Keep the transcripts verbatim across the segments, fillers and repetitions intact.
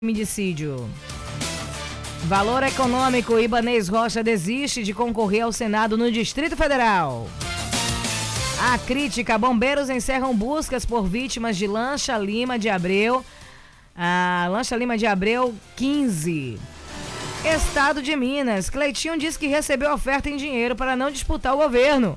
Homicídio. Valor econômico: Ibanez Rocha desiste de concorrer ao Senado no Distrito Federal. A crítica: bombeiros encerram buscas por vítimas de Lancha Lima de Abreu. A Lancha Lima de Abreu quinze. Estado de Minas: Cleitinho diz que recebeu oferta em dinheiro para não disputar o governo.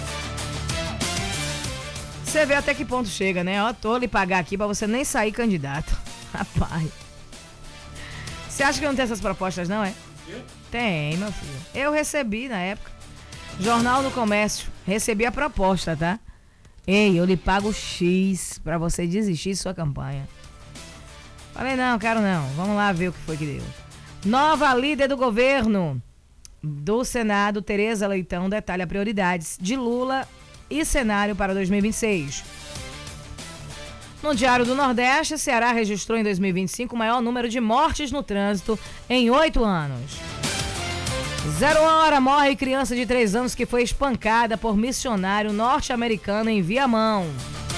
Você vê até que ponto chega, né? Ó, tô lhe pagar aqui pra você nem sair candidato. Rapaz. Você acha que não tem essas propostas, não, é? Tem, meu filho. Eu recebi na época. Jornal do Comércio. Recebi a proposta, tá? Ei, eu lhe pago X pra você desistir de sua campanha. Falei, não, quero não. Vamos lá ver o que foi que deu. Nova líder do governo do Senado, Tereza Leitão, detalha prioridades de Lula e cenário para dois mil e vinte e seis. No Diário do Nordeste, Ceará registrou em dois mil e vinte e cinco o maior número de mortes no trânsito em oito anos. Zero hora: morre criança de três anos que foi espancada por missionário norte-americano em Viamão.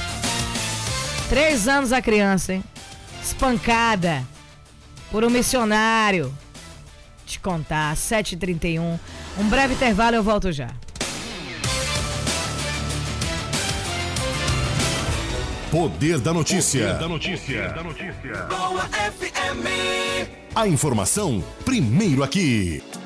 Três anos a criança, hein? Espancada por um missionário. Te contar, sete e trinta e um. Um breve intervalo, eu volto já. Poder da notícia. Poder da notícia. Da notícia. A informação primeiro aqui.